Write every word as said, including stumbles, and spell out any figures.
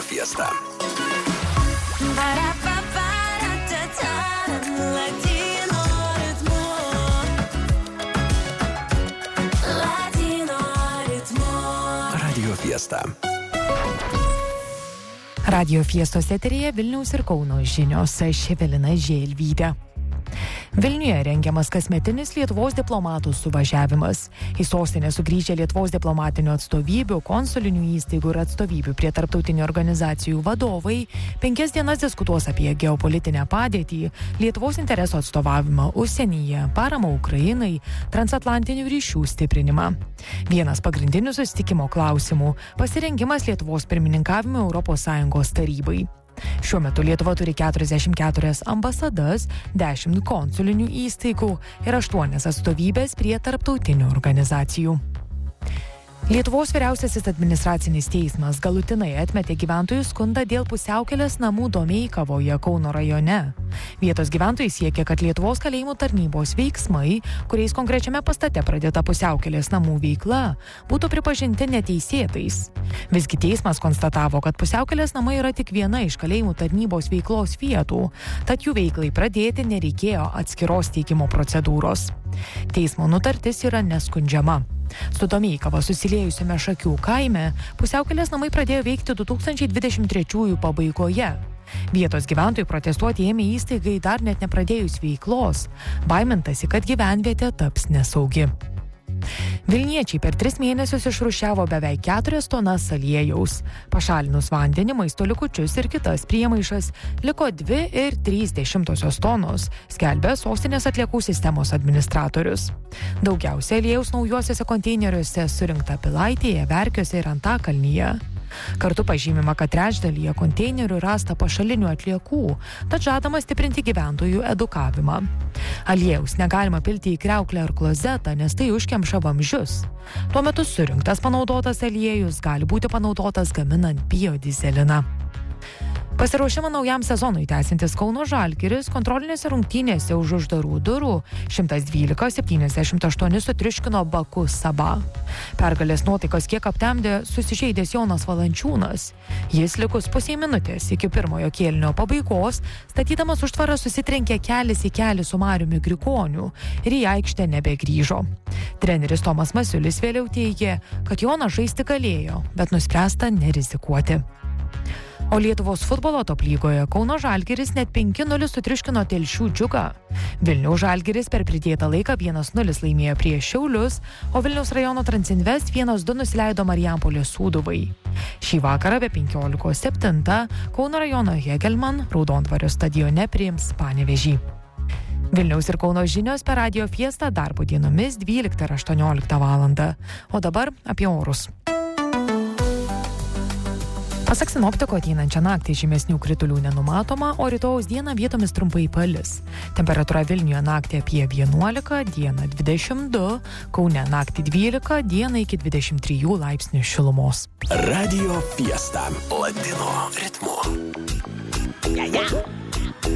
Fiesta. Radio Fiesta. Radio Fiestos eteryje Vilniaus ir Kauno žinios. Aš Evelina Želvytė. Vilniuje rengiamas kasmetinis Lietuvos diplomatų suvažiavimas. Į sostinę sugrįžę Lietuvos diplomatinių atstovybių, konsulinių įstaigų ir atstovybių prie tarptautinių organizacijų vadovai penkias dienas diskutuos apie geopolitinę padėtį, Lietuvos interesų atstovavimą užsienyje, paramą Ukrainai, transatlantinių ryšių stiprinimą. Vienas pagrindinių susitikimo klausimų – pasirengimas Lietuvos pirmininkavimo Europos Sąjungos tarybai. Šiuo metu Lietuva turi keturiasdešimt keturias ambasadas, dešimt konsulinių įstaigų ir aštuonias atstovybės prie tarptautinių organizacijų. Lietuvos vyriausiasis administracinis teismas galutinai atmetė gyventojų skundą dėl pusiaukelės namų Domeikavoje Kauno rajone. Vietos gyventojai siekia, kad Lietuvos kalėjimų tarnybos veiksmai, kuriais konkrečiame pastate pradėta pusiaukelės namų veikla, būtų pripažinti neteisėtais. Visgi teismas konstatavo, kad pusiaukelės namai yra tik viena iš kalėjimų tarnybos veiklos vietų, tad jų veiklai pradėti nereikėjo atskiros teikimo procedūros. Teismo nutartis yra neskundžiama. Su Domeikava susiliejusiame Šakių kaime pusiaukelės namai pradėjo veikti du tūkstančiai dvidešimt trečiųjų pabaigoje. Vietos gyventojai protestuoti ėmė įstaigai dar net nepradėjus veiklos. Baimintasi, kad gyvenvietė taps nesaugi. Vilniečiai per tris mėnesius išrūšiavo beveik keturias tonas aliejaus. Pašalinus vandenį, maisto likučius ir kitas priemaišas liko dvi ir trys dešimtosios tonos, skelbia sostinės atliekų sistemos administratorius. Daugiausia aliejaus naujuosiuose konteineriuose surinkta Pilaitėje, Verkiuose ir Antakalnyje. Kartu pažymima, kad trečdalyje konteinerių rasta pašalinių atliekų, tad žadama stiprinti gyventojų edukavimą. Aliejaus negalima pilti į kriauklę ar klozetą, nes tai užkemša vamzdžius. Tuo metu surinktas panaudotas aliejus gali būti panaudotas gaminant biodizeliną. Pasiruošimą naujam sezonui tęsiantis Kauno Žalgiris kontrolinėse rungtynėse už uždarų durų šimtas dvylika septyniasdešimt aštuoni sutriuškino Baku Sabah. Pergalės nuotaikas kiek aptemdė susižeidęs Jonas Valančiūnas. Jis likus pusiai minutės iki pirmojo kėlinio pabaigos, statydamas užtvarą susitrenkė kelis į kelį su Mariumi Grigoniu ir į aikštę nebegrįžo. Treneris Tomas Masiulis vėliau teigė, kad Jonas žaisti galėjo, bet nuspręsta nerizikuoti. O Lietuvos futbolo top lygoje Kauno Žalgiris net penki nulis sutriuškino Telšių Džiugą. Vilniaus Žalgiris per pridėtą laiką vienas nulis laimėjo prieš Šiaulius, o Vilniaus rajono Transinvest vienas du nusileido Marijampolės Sūduvai. Šį vakarą be penkiolikos septintą Kauno rajono Hegelman Raudondvario stadione priims Panevėžį. Vilniaus ir Kauno žinios per Radio Fiesta darbo dienomis dvyliktą ir aštuonioliktą valandą. O dabar apie orus. Pasak sinoptiko, ateinančią naktį žymesnių kritulių nenumatoma, o rytojaus dieną vietomis trumpai palis. Temperatūra Vilniuje naktį apie vienuolika, dieną dvidešimt du, Kaune naktį dvylika, dieną iki dvidešimt trijų laipsnių šilumos. Radio Fiesta. Latino ritmu. Ja, ja.